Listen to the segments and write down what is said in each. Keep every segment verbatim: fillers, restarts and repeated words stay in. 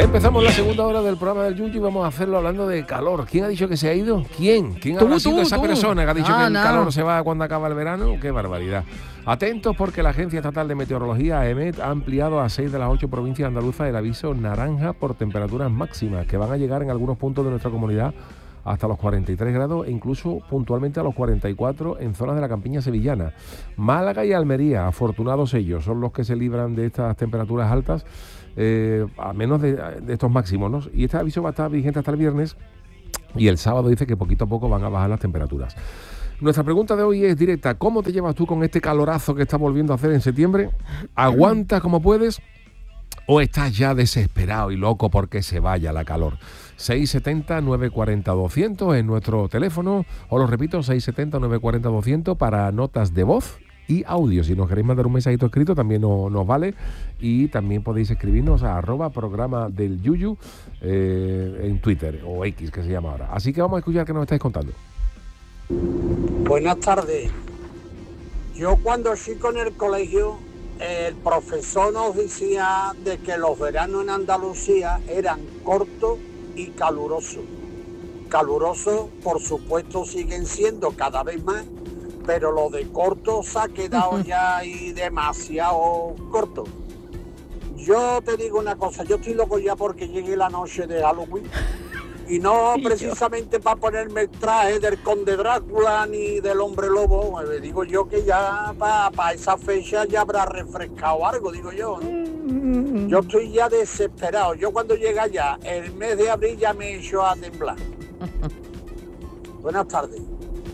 Empezamos la segunda hora del programa del Yuyu y vamos a hacerlo hablando de calor. ¿Quién ha dicho que se ha ido? ¿Quién? ¿Quién habrá sido esa tú. persona que ha dicho no, que el no. calor se va cuando acaba el verano? ¡Qué barbaridad! Atentos porque la Agencia Estatal de Meteorología, AEMET, ha ampliado a seis de las ocho provincias andaluzas el aviso naranja por temperaturas máximas que van a llegar en algunos puntos de nuestra comunidad hasta los cuarenta y tres grados e incluso puntualmente a los cuarenta y cuatro en zonas de la campiña sevillana. Málaga y Almería, afortunados ellos, son los que se libran de estas temperaturas altas, eh, a menos de, de estos máximos, ¿no? Y este aviso va a estar vigente hasta el viernes y el sábado dice que poquito a poco van a bajar las temperaturas. Nuestra pregunta de hoy es directa. ¿Cómo te llevas tú con este calorazo que está volviendo a hacer en septiembre? ¿Aguantas como puedes? ¿O estás ya desesperado y loco porque se vaya la calor? seis siete cero, nueve cuatro cero, doscientos es nuestro teléfono. Os lo repito, seis siete cero, nueve cuatro cero, doscientos para notas de voz y audio. Si nos queréis mandar un mensajito escrito también nos, nos vale. Y también podéis escribirnos a arroba programa del Yuyu eh, en Twitter o X que se llama ahora. Así que vamos a escuchar qué nos estáis contando. Buenas tardes. Yo cuando chico en el colegio, el profesor nos decía de que los veranos en Andalucía eran cortos y calurosos. Calurosos, por supuesto, siguen siendo cada vez más, pero lo de corto se ha quedado ya ahí demasiado corto. Yo te digo una cosa, yo estoy loco ya porque llegue la noche de Halloween. Y no precisamente para ponerme el traje del Conde Drácula ni del Hombre Lobo. Me digo yo que ya para pa esa fecha ya habrá refrescado algo, digo yo, ¿no? Yo estoy ya desesperado. Yo cuando llega ya el mes de abril ya me he hecho a temblar. Buenas tardes.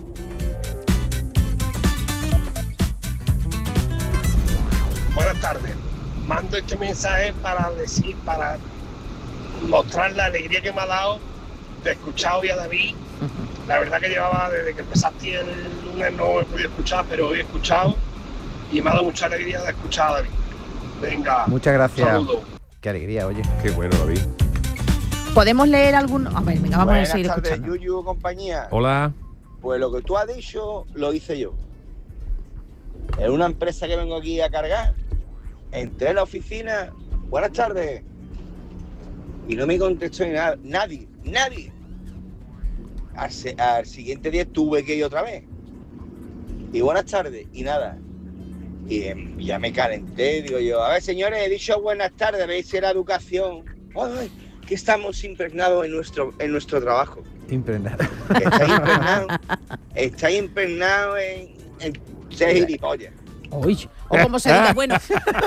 Buenas tardes. Mando este mensaje para decir, para mostrar la alegría que me ha dado de escuchar hoy a David. La verdad que llevaba desde que empezaste el lunes no he podido escuchar, pero hoy he escuchado y me ha dado mucha alegría de escuchar a David. Venga, muchas gracias. Saludos. Qué alegría, oye. Qué bueno, David. ¿Podemos leer algún...? A ver, venga, vamos Buenas a seguir tardes, escuchando. Yuyu, compañía. Hola. Pues lo que tú has dicho lo hice yo. En una empresa que vengo aquí a cargar, entré a la oficina, buenas tardes, y no me contestó ni nada, nadie, nadie. Al, se, al siguiente día tuve que ir otra vez. Y buenas tardes, y nada. Y eh, ya me calenté, digo yo, a ver señores, he dicho buenas tardes, veis la educación. Ay, que estamos impregnados en nuestro, en nuestro trabajo. Impregnado. Estáis impregnados, estáis impregnados en, en ser gilipollas. Uy, o como se diga, bueno.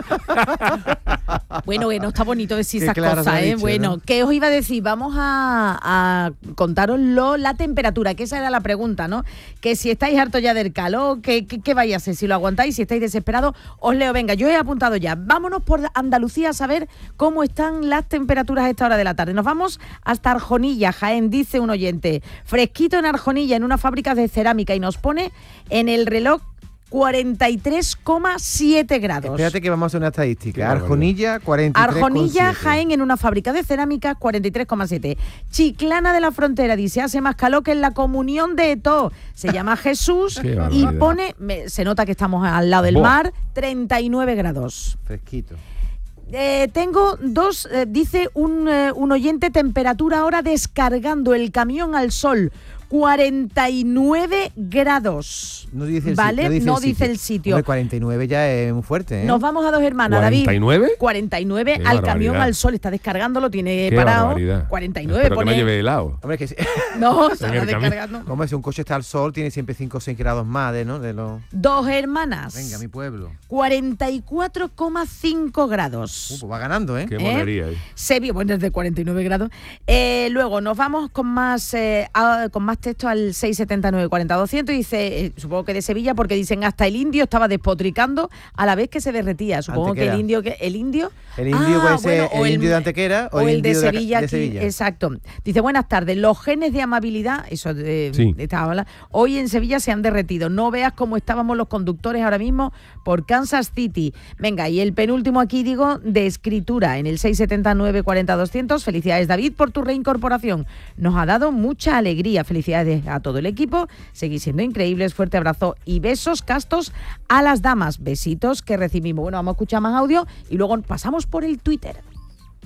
Bueno, que no está bonito decir esas claro cosas, ¿eh? Dicho, bueno, ¿no? ¿qué os iba a decir? Vamos a, a contároslo la temperatura, que esa era la pregunta, ¿no? Que si estáis hartos ya del calor, ¿qué, qué, qué vais a hacer? Si lo aguantáis, si estáis desesperados, os leo. Venga, yo he apuntado ya. Vámonos por Andalucía a saber cómo están las temperaturas a esta hora de la tarde. Nos vamos hasta Arjonilla, Jaén, dice un oyente. Fresquito en Arjonilla, en una fábrica de cerámica, y nos pone en el reloj cuarenta y tres coma siete grados. Espérate que vamos a hacer una estadística. Arjonilla, cuarenta y tres coma siete. Arjonilla, Jaén, en una fábrica de cerámica, cuarenta y tres coma siete. Chiclana de la Frontera, dice, hace más calor que en la comunión de Eto. Se llama Jesús y pone, me, se nota que estamos al lado del Bo. mar, treinta y nueve grados. Fresquito. Eh, tengo dos, eh, dice un, eh, un oyente, temperatura ahora descargando el camión al sol. cuarenta y nueve grados. No dice el, ¿vale? no dice no el dice sitio. el sitio. Hombre, cuarenta y nueve ya es muy fuerte, ¿eh? Nos vamos a Dos Hermanas, ¿cuarenta y nueve? David. cuarenta y nueve Qué al barbaridad. camión al sol. Está descargando, lo tiene Qué parado. barbaridad. cuarenta y nueve. Espero pone... que no lleve helado. Hombre, que sí. No, se En está el camión. descargando. Como si un coche está al sol, tiene siempre cinco o seis grados más de, ¿no? De los... Dos Hermanas. Venga, mi pueblo. cuarenta y cuatro coma cinco grados. Uh, pues va ganando, ¿eh? Qué ¿Eh? monería ahí. Sevilla, bueno, es de cuarenta y nueve grados. Eh, luego nos vamos con más eh, a, con más texto al seis siete nueve cuatro cero doscientos. Dice, eh, supongo que de Sevilla, porque dicen hasta el indio estaba despotricando a la vez que se derretía. Supongo Antequera. que el indio, que el indio. El indio Ah, puede ser bueno, o el indio de Antequera o, o el de indio Sevilla, de, aquí, Sevilla. exacto. Dice, buenas tardes, los genes de amabilidad, eso de, Sí. de esta habla, hoy en Sevilla se han derretido. No veas cómo estábamos los conductores ahora mismo por Kansas City. Venga, y el penúltimo aquí, digo, de escritura, en el seis siete nueve cuatro cero doscientos. Felicidades, David, por tu reincorporación. Nos ha dado mucha alegría. Felicidades a todo el equipo. Seguís siendo increíbles. Fuerte abrazo y besos castos a las damas. Besitos que recibimos. Bueno, vamos a escuchar más audio y luego pasamos por el Twitter.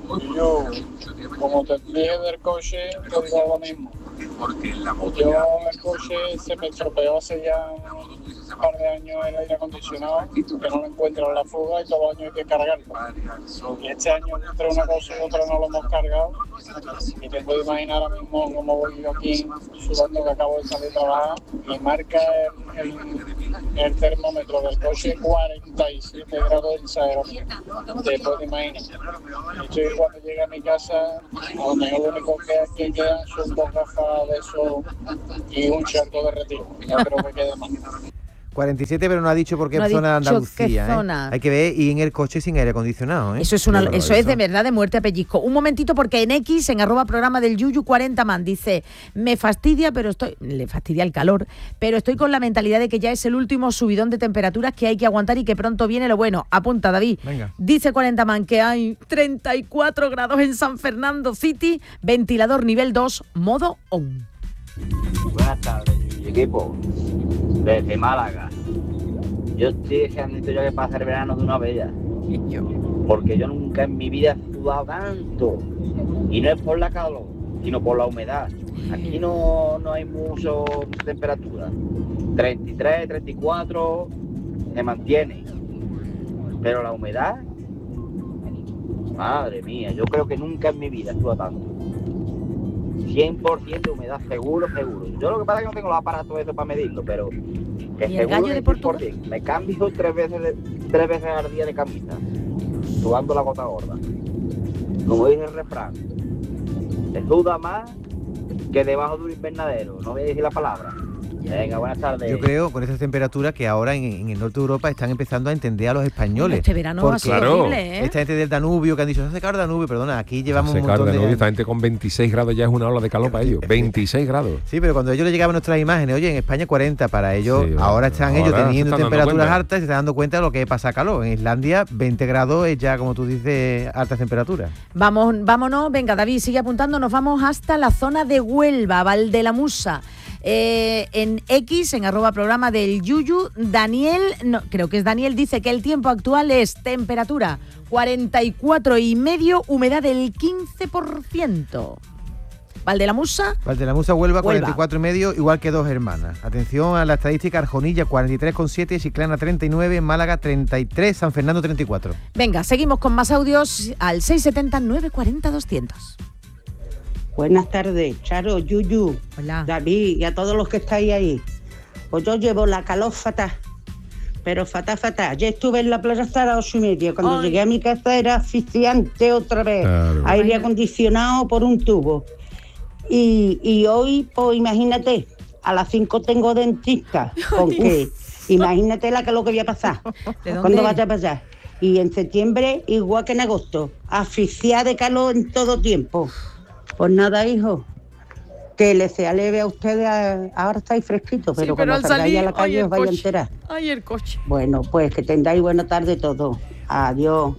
Yo, como te dije del coche, te digo lo mismo. Yo el coche se me estropeó hace ya un par de años el aire acondicionado, que no lo encuentro en la fuga y todos los años hay que cargarlo. Y este año entre una cosa y otra no lo hemos cargado. Y te puedo imaginar ahora mismo cómo voy yo aquí sudando que acabo de salir de trabajar y marca el, el, el termómetro del coche cuarenta y siete grados de exageración. Te puedo imaginar. Y yo cuando llegue a mi casa, a lo mejor lo único que, que quedan son dos gafas de sol y un charco de retiro. No creo que quede más. cuarenta y siete, pero no ha dicho por qué no zona de Andalucía. Qué zona. ¿eh? Hay que ver, y en el coche sin aire acondicionado. ¿eh? Eso es una, eso es de verdad de muerte a pellizco. Un momentito, porque en X, en arroba programa del Yuyu cuarenta man, dice, me fastidia, pero estoy, le fastidia el calor, pero estoy con la mentalidad de que ya es el último subidón de temperaturas que hay que aguantar y que pronto viene lo bueno. Apunta, David. Venga. Dice cuarenta man que hay treinta y cuatro grados en San Fernando City, ventilador nivel dos, modo on. Buenas tardes, equipo. Desde Málaga. Yo estoy deseando ya que pase el verano de una vez ya. Porque yo nunca en mi vida he sudado tanto. Y no es por la calor, sino por la humedad. Aquí no, no hay mucho, mucha temperatura. treinta y tres, treinta y cuatro se mantiene. Pero la humedad, madre mía, yo creo que nunca en mi vida he sudado tanto. cien por ciento de humedad, seguro, seguro. Yo lo que pasa es que no tengo los aparatos eso para medirlo, pero que ¿Y el seguro gallo que de cien por Portugal? ciento. Me cambio tres veces, de, tres veces al día de camisa, sudando la gota gorda. Como dice el refrán, se suda más que debajo de un invernadero. No voy a decir la palabra. Venga, buenas tardes. Yo creo, con estas temperaturas, que ahora en, en el norte de Europa están empezando a entender a los españoles. Este verano Porque ha sido claro, horrible, ¿eh? esta gente del Danubio que han dicho, se hace calor Danubio, perdona, aquí llevamos Hace un calor montón de de... novio, esta gente con veintiséis grados ya es una ola de calor para ellos. veintiséis grados. Sí, pero cuando ellos les llegaban nuestras imágenes, oye, en España cuarenta, para ellos, Sí, ahora están ahora ellos se teniendo están dando temperaturas cuenta. altas y se están dando cuenta de lo que pasa calor. En Islandia, veinte grados es ya, como tú dices, altas temperaturas. Vamos, vámonos, venga, David, sigue apuntando, nos vamos hasta la zona de Huelva, Valdelamusa. Eh, en X, en arroba programa del Yuyu, Daniel, no, creo que es Daniel, dice que el tiempo actual es temperatura cuarenta y cuatro y medio, humedad del quince por ciento. Valdelamusa. Valdelamusa, Huelva, Huelva. cuarenta y cuatro y medio, igual que Dos Hermanas. Atención a la estadística: Arjonilla cuarenta y tres coma siete, Chiclana treinta y nueve, Málaga treinta y tres, San Fernando treinta y cuatro. Venga, seguimos con más audios al seis setenta, nueve cuarenta, doscientos. Buenas tardes, Charo, Yuyu, Hola. David y a todos los que estáis ahí. Pues yo llevo la calor fatal, pero fatal, fatal. Ya estuve en la playa hasta las ocho y media. Cuando Ay. llegué a mi casa era asfixiante otra vez. Claro. Aire acondicionado por un tubo. Y, y hoy, pues imagínate, a las cinco tengo dentista. Con que, imagínate la calor que voy a pasar. ¿De dónde Cuando eres? vaya para allá. Y en septiembre, igual que en agosto, asfixiada de calor en todo tiempo. Pues nada, hijo, que le sea leve a ustedes, a- ahora estáis fresquitos, pero, Sí, pero al cuando salgáis salir, a la calle ay, el os vais a coche. enterar. Ay, el coche. Bueno, pues que tengáis buena tarde todos. Adiós.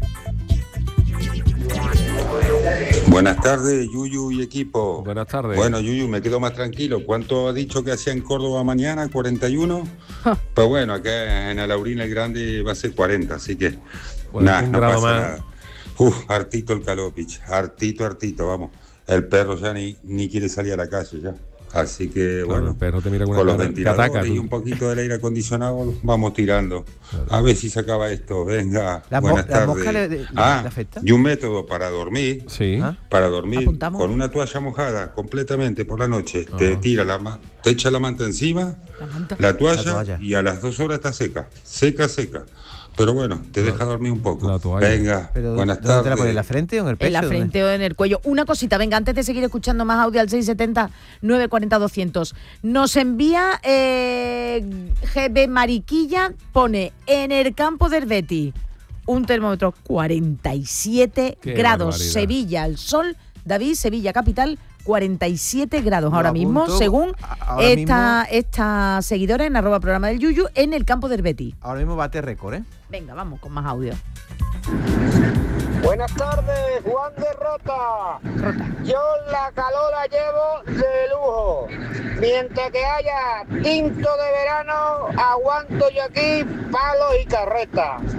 Buenas tardes, Yuyu y equipo. Buenas tardes. Bueno, Yuyu, me quedo más tranquilo. ¿Cuánto ha dicho que hacía en Córdoba mañana? ¿cuarenta y uno? Pues bueno, acá en Alaurina el Grande va a ser cuarenta, así que Bueno, nada, un no grado pasa más. nada. Uf, hartito el calor, pich. Hartito, hartito, vamos. El perro ya ni, ni quiere salir a la calle ya. Así que, Claro, bueno, el perro te mira con con una los cara, te ventiladores ataca, y tú. un poquito del aire acondicionado vamos tirando. A ver si se acaba esto. Venga, ¿La mo- buenas la tardes. mosca le- le- ah, le afecta? y un método para dormir. Sí. ¿Ah? Para dormir Apuntamos. con una toalla mojada completamente por la noche. Ah. Te tira la ma- te echa la manta encima, La manta. la toalla, La toalla. y a las dos horas está seca. Seca, seca. Pero bueno, te deja dormir un poco. La toalla. Venga, Pero buenas ¿dónde te la tardes. pones? ¿En la frente o en el pecho? En la ¿Dónde? frente o en el cuello. Una cosita, venga, antes de seguir escuchando más audio al seis setenta, nueve cuarenta, doscientos. Nos envía eh, G B Mariquilla, pone en el campo del Betis un termómetro cuarenta y siete Qué grados. barbaridad. Sevilla, el sol, David, Sevilla capital, cuarenta y siete grados Lo ahora mismo, apunto. según A- ahora esta, mismo- esta seguidora en arroba programa del Yuyu, en el campo del Betis. Ahora mismo bate récord, ¿eh? Venga, vamos con más audio. Buenas tardes, Juan de Rota. Yo la calor la llevo de lujo. Mientras que haya tinto de verano, aguanto yo aquí palos y carretas.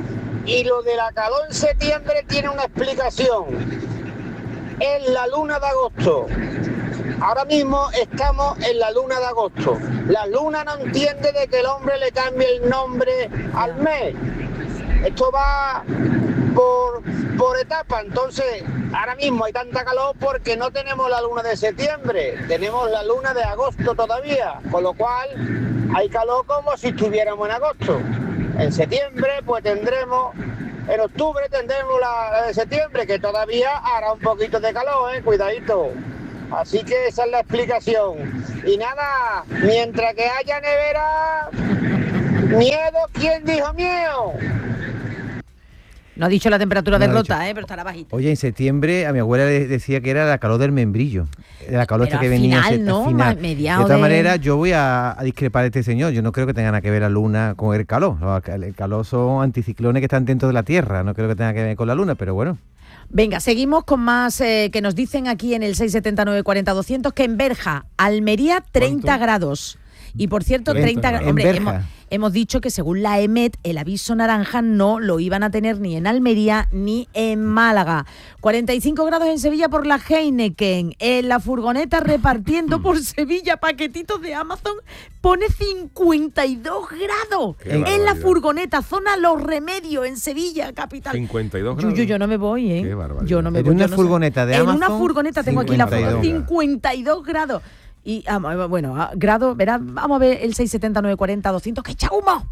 Y lo de la calor en septiembre tiene una explicación. Es la luna de agosto. Ahora mismo estamos en la luna de agosto. La luna no entiende de que el hombre le cambie el nombre al mes. Esto va por, por etapa. Entonces, ahora mismo hay tanta calor porque no tenemos la luna de septiembre. Tenemos la luna de agosto todavía. Con lo cual, hay calor como si estuviéramos en agosto. En septiembre, pues tendremos... En octubre tendremos la, la de septiembre, que todavía hará un poquito de calor, ¿eh? Cuidadito. Así que esa es la explicación. Y nada, mientras que haya nevera, miedo, ¿quién dijo miedo? No ha dicho la temperatura No de lo ha Rota, dicho. eh, pero estará bajita. Oye, en septiembre a mi abuela le decía que era la calor del membrillo. La calor Pero esta que al venía final, al ¿no? final. Ma- mediado De todas de- maneras, yo voy a, a discrepar de este señor. Yo no creo que tenga nada que ver la luna con el calor. El calor son anticiclones que están dentro de la Tierra. No creo que tenga que ver con la luna, pero bueno. Venga, seguimos con más eh, que nos dicen aquí en el seis siete nueve cuatro cero doscientos que en Berja, Almería, treinta grados. Y por cierto, treinta grados. En Hombre, Berja. hemos, hemos dicho que según la E M E T, el aviso naranja no lo iban a tener ni en Almería ni en Málaga. cuarenta y cinco grados en Sevilla por la Heineken. En la furgoneta repartiendo por Sevilla paquetitos de Amazon pone cincuenta y dos grados. Qué En la barbaridad. furgoneta, zona Los Remedios, en Sevilla, capital. cincuenta y dos Yo, grados. yo, yo no me voy, ¿eh? Qué barbaridad. Yo no me En voy. una yo no sé. furgoneta de En Amazon, una furgoneta tengo aquí la foto. cincuenta y dos. cincuenta y dos grados. Y ah, bueno, ah, grado, verás, vamos a ver el seis siete nueve cuatro cero doscientos. ¡Que echa humo!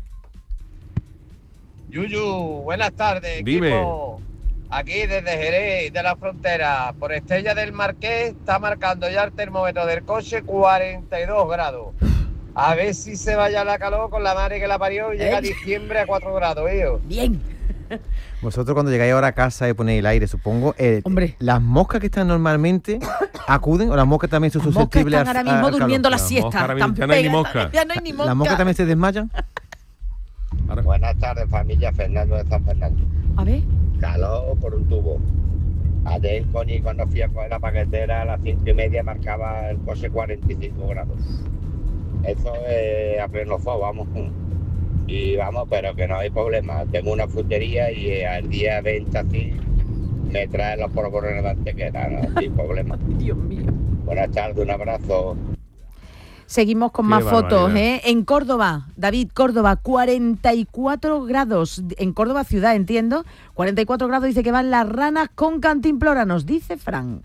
Yuyu, buenas tardes, Dime. equipo. Aquí desde Jerez de la Frontera, por Estella del Marqués, está marcando ya el termómetro del coche cuarenta y dos grados. A ver si se vaya la calor con la madre que la parió y llega Eh. diciembre a cuatro grados, hijo. Bien. Vosotros cuando llegáis ahora a casa y ponéis el aire, supongo, eh, Hombre. las moscas que están normalmente acuden o las moscas también son Las moscas susceptibles están a- ahora mismo al calor? durmiendo la Las siesta. moscas ahora mismo Están ya no hay ni pegadas, mosca. ya no hay ni mosca. ¿Las moscas también se desmayan? Ahora- Buenas tardes, familia Fernando de San Fernando. A ver. Calor por un tubo. Ayer en Coñi, cuando fui a coger la paquetera a las cinco y media, marcaba el coche cuarenta y cinco grados. Eso es a pleno fuego, vamos. Y vamos, pero que no hay problema. Tengo una frutería y eh, al día veinte así me traen los polvorones de antequera, ¿no? Sin problema. Dios mío. Buenas tardes, un abrazo. Seguimos con Qué más fotos, barbaridad. ¿eh? En Córdoba, David, Córdoba, cuarenta y cuatro grados. En Córdoba ciudad, entiendo. cuarenta y cuatro grados dice que van las ranas con cantimplora, nos dice Fran.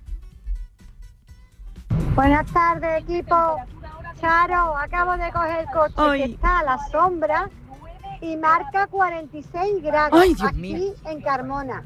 Buenas tardes, equipo. Charo, acabo de coger el coche Ay. que está a la sombra y marca cuarenta y seis grados. Ay, Dios aquí mío. en Carmona.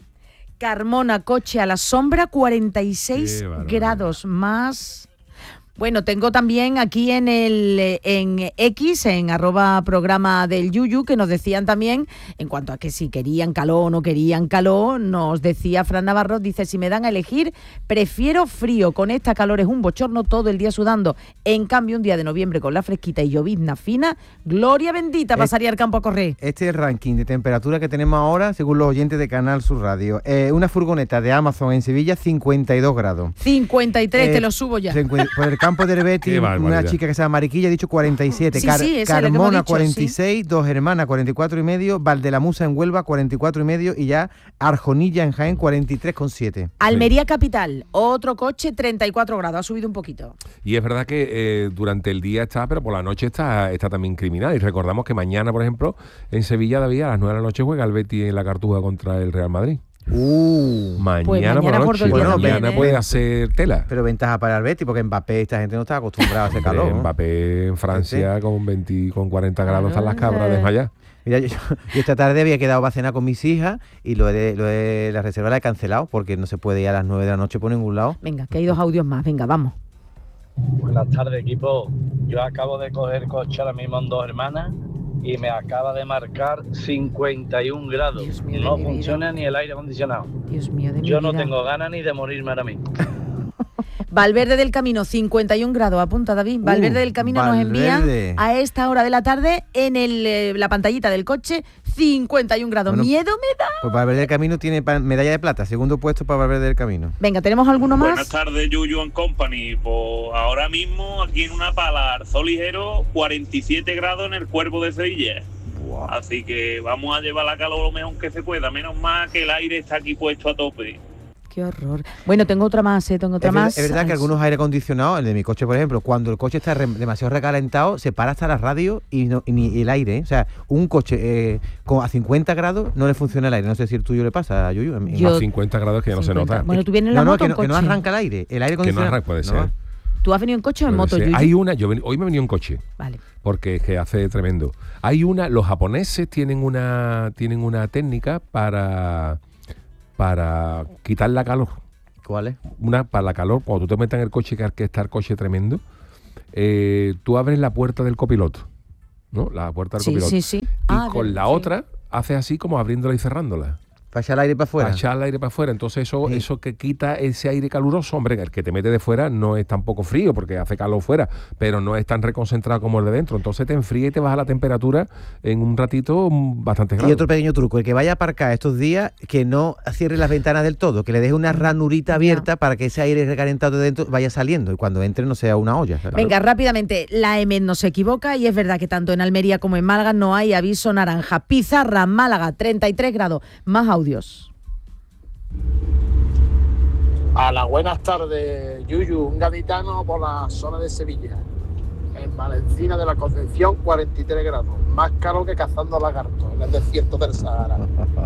Carmona, coche a la sombra, cuarenta y seis Qué barbaridad. grados más. Bueno, tengo también aquí en el eh, en X, en arroba programa del Yuyu, que nos decían también, en cuanto a que si querían calor o no querían calor, nos decía Fran Navarro, dice, si me dan a elegir, prefiero frío, con esta calor es un bochorno todo el día sudando. En cambio, un día de noviembre con la fresquita y llovizna fina, gloria bendita, Es- pasaría al campo a correr. Este es el ranking de temperatura que tenemos ahora, según los oyentes de Canal Sur Radio. Eh, una furgoneta de Amazon en Sevilla, cincuenta y dos grados. cincuenta y tres, Eh, te lo subo ya. Se encuentra- por el campo de Herbeti, Qué una barbaridad. chica que se llama Mariquilla ha dicho cuarenta y siete. Sí, Car- sí, ese es lo que hemos Carmona dicho, cuarenta y seis, Dos Hermanas cuarenta y cuatro y medio, Valdelamusa en Huelva cuarenta y cuatro y medio y ya Arjonilla en Jaén cuarenta y tres coma siete. Almería capital, otro coche, treinta y cuatro grados, ha subido un poquito. Y es verdad que eh, durante el día está, pero por la noche está, está también criminal. Y recordamos que mañana, por ejemplo, en Sevilla, David, a las nueve de la noche juega el Betis en la Cartuja contra el Real Madrid. Uh, Mañana, Pues por mañana la por noche. el día Bueno, también, mañana ¿eh? puede hacer tela. pero ventaja para el Betis porque Mbappé, esta gente no está acostumbrada a ese calor. Eh, ¿no? Mbappé en Francia con veinte, con cuarenta grados están las cabras desmayadas. Mira, yo, yo esta tarde había quedado para cenar con mis hijas y lo de, lo de la reserva la he cancelado porque no se puede ir a las nueve de la noche por ningún lado. Venga, que hay dos audios más, venga, vamos. Buenas tardes, equipo. Yo acabo de coger coche ahora mismo en Dos Hermanas y me acaba de marcar cincuenta y un grados. Dios mío de No mi vida. funciona ni el aire acondicionado. Dios mío de mi Yo no vida. tengo ganas ni de morirme ahora mismo. Valverde del Camino, cincuenta y un grados, apunta David. Valverde Uh, del Camino nos envían Valverde. a esta hora de la tarde en el, eh, la pantallita del coche, cincuenta y un grados. Bueno, Miedo me da. Pues Valverde del Camino tiene pa- medalla de plata, segundo puesto para Valverde del Camino. Venga, ¿tenemos alguno Buenas más? tardes, Yuyu and Company. Pues ahora mismo aquí en una pala, sol ligero, cuarenta y siete grados en el Cuervo de Sevilla. Wow. Así que vamos a llevar la calor lo mejor que se pueda. Menos mal que el aire está aquí puesto a tope. Qué horror. Bueno, tengo otra más, ¿eh? Tengo otra es más. Verdad, es verdad que algunos aire acondicionados, el de mi coche, por ejemplo, cuando el coche está re, demasiado recalentado, se para hasta la radio y, no, y ni el aire. ¿eh? O sea, un coche eh, con, a cincuenta grados no le funciona el aire. No sé si el tuyo le pasa, Yuyu. Yo, a cincuenta grados que ya no se nota. Bueno, tú vienes en la no, moto no, que, o en no, coche. que no arranca el aire. El aire acondicionado. Que no arranca, puede no. ser. ¿Tú has venido en coche o en puede moto, ser. Yuyu? Hay una, yo ven, hoy me he venido en coche. Vale. Porque es que hace tremendo. Hay una, los japoneses tienen una, tienen una técnica para, para quitar la calor. ¿Cuál es? Una para la calor, cuando tú te metas en el coche, que está el coche tremendo, eh, tú abres la puerta del copiloto, ¿no? La puerta del sí, copiloto. Sí, sí. Y ah, con bien, la sí. otra haces así como abriéndola y cerrándola. Para echar el aire para afuera. Para echar el aire para afuera. Entonces eso, sí. eso que quita ese aire caluroso, hombre, el que te mete de fuera no es tampoco frío porque hace calor fuera, pero no es tan reconcentrado como el de dentro. Entonces te enfría y te baja la temperatura en un ratito bastante grande. Y otro pequeño truco, el que vaya a aparcar estos días, que no cierre las ventanas del todo, que le deje una ranurita abierta no. para que ese aire recalentado de dentro vaya saliendo y cuando entre no sea una olla. Claro. Venga, rápidamente, la E M E D no se equivoca y es verdad que tanto en Almería como en Málaga no hay aviso naranja. Pizarra, Málaga, treinta y tres grados. Más audios. A las buenas tardes, Yuyu, un gaditano por la zona de Sevilla. En Valencina de la Concepción, cuarenta y tres grados. Más caro que cazando lagartos en el desierto del Sahara.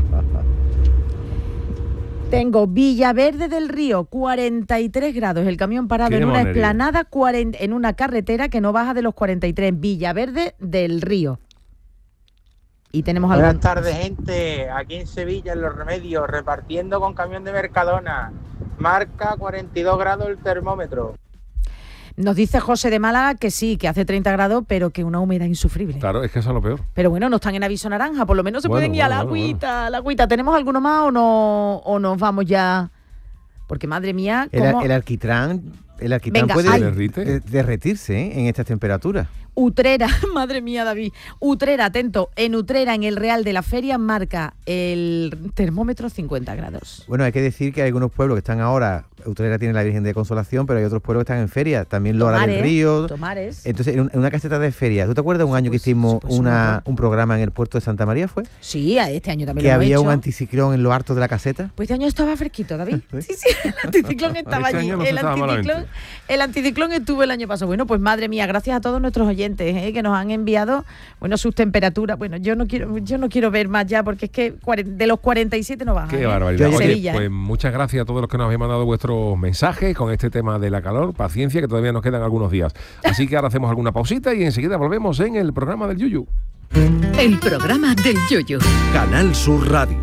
Tengo Villaverde del Río, cuarenta y tres grados. El camión parado en una monería. Explanada, cuarenta, en una carretera que no baja de los cuarenta y tres. Villaverde del Río. Y tenemos Buenas algún... tardes, gente. Aquí en Sevilla, en Los Remedios, repartiendo con camión de Mercadona. Marca cuarenta y dos grados el termómetro. Nos dice José de Málaga que sí, que hace treinta grados, pero que una humedad insufrible. Claro, es que eso es lo peor. Pero bueno, no están en aviso naranja, por lo menos se bueno, pueden ir bueno, a la bueno, agüita, bueno. a la agüita. ¿Tenemos alguno más o no o nos vamos ya? Porque madre mía, ¿cómo? El, el alquitrán, el alquitrán Venga, puede ay. derrite. derretirse ¿eh? en estas temperaturas. Utrera, madre mía, David. Utrera, atento, en Utrera, en el Real de la Feria, marca el termómetro cincuenta grados. Bueno, hay que decir que hay algunos pueblos que están ahora, Utrera tiene la Virgen de Consolación, pero hay otros pueblos que están en feria, también Lora Tomares, del Río. Tomares. Entonces, en una caseta de feria, ¿tú te acuerdas un año pues, que hicimos pues, una, un programa en el puerto de Santa María, fue? Sí, este año también que lo hemos había hecho. un anticiclón en lo harto de la caseta. Pues este año estaba fresquito, David. Sí, sí, el anticiclón estaba este allí. No el, estaba anticiclón, el anticiclón estuvo el año pasado. Bueno, pues madre mía, gracias a todos nuestros oyentes ¿eh? que nos han enviado, bueno, sus temperaturas. Bueno, yo no quiero, yo no quiero ver más ya, porque es que de los cuarenta y siete no bajan. Qué ¿eh? barbaridad. Oye, Sevilla, pues ¿eh? muchas gracias a todos los que nos habéis mandado vuestros mensajes con este tema de la calor. Paciencia, que todavía nos quedan algunos días. Así que ahora hacemos alguna pausita y enseguida volvemos en el programa del Yuyu. El programa del Yuyu. Canal Sur Radio.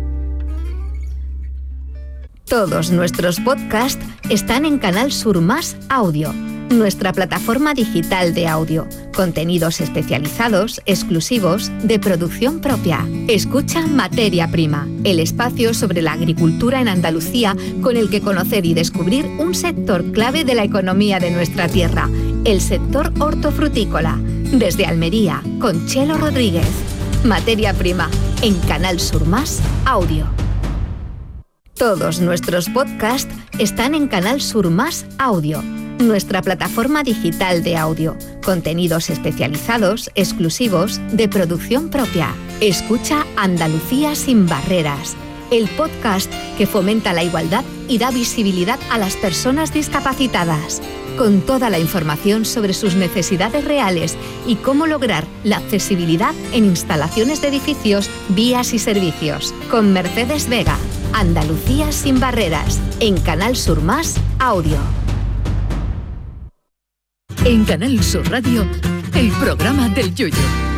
Todos nuestros podcasts están en Canal Sur Más Audio, nuestra plataforma digital de audio. Contenidos especializados, exclusivos, de producción propia. Escucha Materia Prima, el espacio sobre la agricultura en Andalucía con el que conocer y descubrir un sector clave de la economía de nuestra tierra, el sector hortofrutícola. Desde Almería, con Chelo Rodríguez. Materia Prima, en Canal Sur Más Audio. Todos nuestros podcasts están en Canal Sur Más Audio, nuestra plataforma digital de audio. Contenidos especializados, exclusivos, de producción propia. Escucha Andalucía sin barreras, el podcast que fomenta la igualdad y da visibilidad a las personas discapacitadas, con toda la información sobre sus necesidades reales y cómo lograr la accesibilidad en instalaciones de edificios, vías y servicios. Con Mercedes Vega. Andalucía sin barreras, en Canal Sur Más Audio. En Canal Sur Radio, el programa del Yuyu.